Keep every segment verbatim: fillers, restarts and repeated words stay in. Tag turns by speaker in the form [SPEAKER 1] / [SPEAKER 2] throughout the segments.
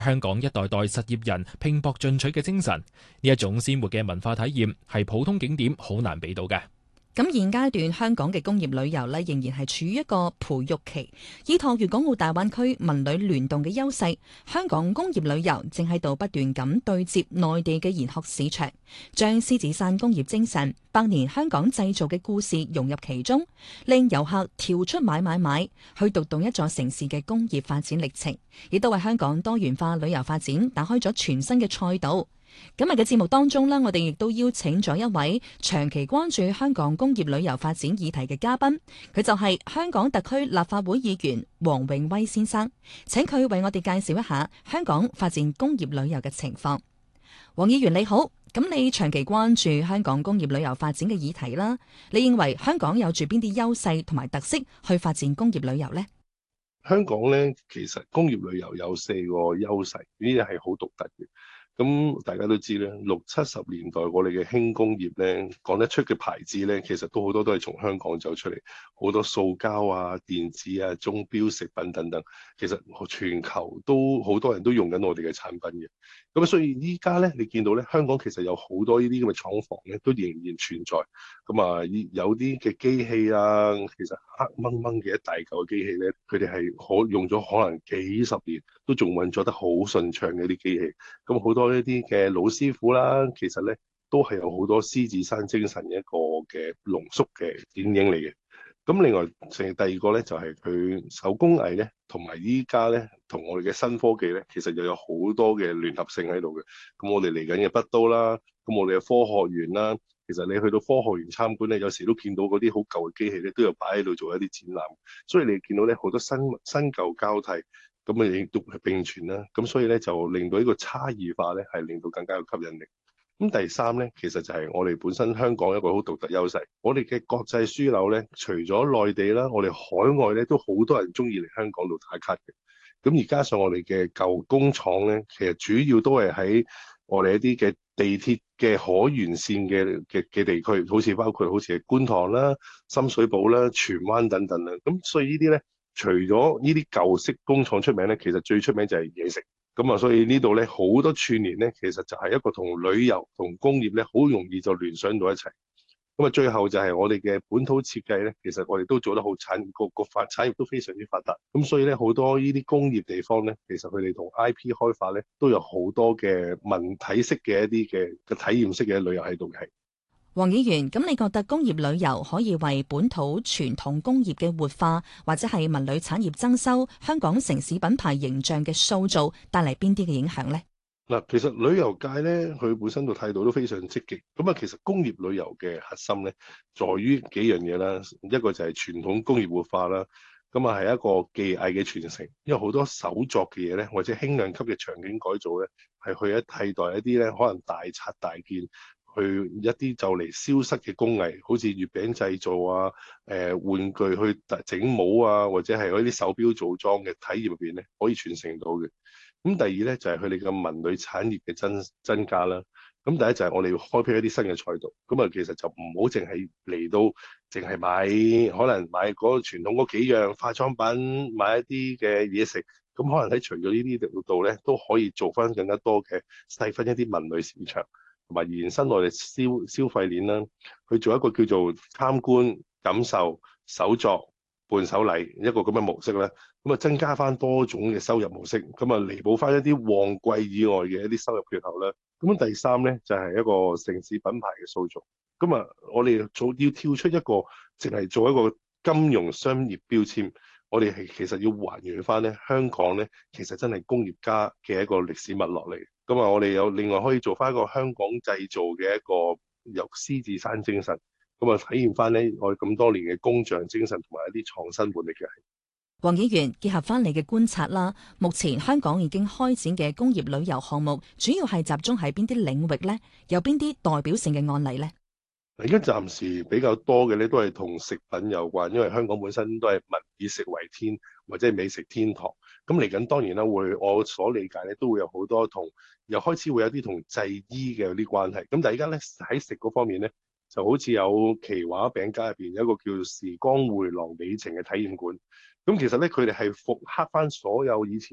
[SPEAKER 1] 香港一代代實業人拼搏進取嘅精神，呢一種鮮活嘅文化體驗係普通景點好難俾到嘅。
[SPEAKER 2] 咁現階段香港嘅工業旅遊咧，仍然係處於一個培育期。依託粵港澳大灣區文旅聯動嘅優勢，香港工業旅遊正喺度不斷咁對接內地嘅研學市場，將獅子山工業精神、百年香港製造嘅故事融入其中，令遊客跳出買買買，去讀懂一座城市嘅工業發展歷程，亦都為香港多元化旅遊發展打開咗全新嘅賽道。今日嘅節目當中呢，我哋亦都邀請咗一位長期關注香港工業旅遊發展議題嘅嘉賓，佢就係香港特區立法會議員黃永威先生，請佢為我哋介紹一下香港發展工業旅遊嘅情況。黃議員你好，咁你長期關注香港工業旅遊發展嘅議題啦，你認為香港有住邊啲優勢同埋特色去發展工業旅遊呢？
[SPEAKER 3] 香港咧，其實工業旅遊有四個優勢，呢啲係好獨特嘅。咁大家都知咧，六七十年代我哋嘅輕工業咧，講得出嘅牌子咧，其實都好多都係從香港走出嚟，好多塑膠啊、電子啊、鐘錶食品等等，其實全球都好多人都用緊我哋嘅產品嘅。咁所以依家咧，你見到咧，香港其實有好多呢啲咁嘅廠房咧，都仍然存在。咁啊，有啲嘅機器啊，其實黑掹掹嘅一大嚿嘅機器咧，佢哋係可用咗可能幾十年，都仲運作得好順暢嘅啲機器。咁好多呢啲嘅老師傅啦，其實咧都係有好多獅子山精神嘅一個嘅濃縮嘅剪影嚟嘅。咁另外，成第二個咧就係、是、佢手工藝咧，同埋依家咧同我哋嘅新科技咧，其實又有好多嘅聯合性喺度嘅。咁我哋嚟緊嘅北都啦，咁我哋嘅科學園啦，其實你去到科學園參觀咧，有時都見到嗰啲好舊嘅機器咧，都有擺喺度做一啲展覽。所以你見到咧好多新新舊交替。咁啊，亦都係並存啦。咁所以咧，就令到呢個差異化咧，係令到更加有吸引力。咁第三咧，其實就係我哋本身香港一個好獨特優勢。我哋嘅國際樞紐咧，除咗內地啦，我哋海外咧都好多人中意嚟香港度打卡嘅。咁而加上我哋嘅舊工廠咧，其實主要都係喺我哋一啲嘅地鐵嘅可沿線嘅嘅嘅地區，好似包括好似係觀塘啦、深水埗啦、荃灣等等啦。咁所以呢啲咧。除咗呢啲舊式工廠出名咧，其實最出名就係嘢食。咁啊，所以呢度咧好多串聯咧，其實就係一個同旅遊同工業咧，好容易就聯想到一齊。咁啊，最後就係我哋嘅本土設計咧，其實我哋都做得好產個個發產業都非常之發達。咁所以咧，好多呢啲工業地方咧，其實佢哋同 I P 開發咧，都有好多嘅文體式嘅一啲嘅嘅體驗式嘅旅遊喺度嘅。
[SPEAKER 2] 黃議員，咁你覺得工業旅遊可以為本土傳統工業嘅活化，或者係文旅產業增收、香港城市品牌形象嘅塑造帶嚟邊啲嘅影響呢？
[SPEAKER 3] 嗱，其實旅遊界咧，佢本身個態度都非常積極。咁啊，其實工業旅遊嘅核心咧，在於幾樣嘢啦。一個就係傳統工業活化啦，咁啊係一個技藝嘅傳承。因為好多手作嘅嘢咧，或者輕量級嘅場景改造咧，係去一替代一啲咧可能大拆大件。去一啲就嚟消失嘅工藝，好似月餅製造啊、誒、呃、玩具去整帽啊，或者係嗰啲手錶組裝嘅體驗入邊咧，可以傳承到嘅。咁第二咧就係佢哋嘅文旅產業嘅增增加啦。咁第一就係我哋要開闢一啲新嘅賽道。咁啊，其實就唔好淨係嚟到，淨係買可能買嗰個傳統嗰幾樣化妝品，買一啲嘅嘢食。咁可能喺除咗呢啲度咧，都可以做翻更加多嘅細分一啲文旅市場。同埋延伸我哋消消費鏈啦，去做一個叫做參觀、感受、手作、伴手禮一個咁嘅模式咧，咁啊增加翻多種嘅收入模式，咁啊彌補翻一啲旺季以外嘅一啲收入缺口啦。咁第三咧就係一個城市品牌嘅塑造，咁啊我哋做要跳出一個淨係做一個金融商業標籤，我哋係其實要還原翻咧香港咧，其實真係工業家嘅一個歷史脈絡嚟。咁啊，我哋有另外可以做翻一個香港製造嘅一個由獅子山精神，咁啊體驗翻咧我哋咁多年嘅工匠精神同埋一啲創新活力嘅。
[SPEAKER 2] 黃議員，結合翻你嘅觀察啦，目前香港已經開展嘅工業旅遊項目，主要係集中喺邊啲領域呢？有邊啲代表性嘅案例呢？
[SPEAKER 3] 而家暫時比較多嘅咧，都係同食品有關，因為香港本身都係民以食為天，或者係美食天堂。咁嚟緊當然啦，會我所理解咧，都會有好多同又開始會有啲同製衣嘅啲關係。咁但係而家咧喺食嗰方面咧，就好似有奇華餅家入邊有一個叫做時光回廊里程嘅體驗館。咁其實咧，佢哋係復刻翻所有以前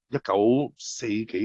[SPEAKER 3] 一九四幾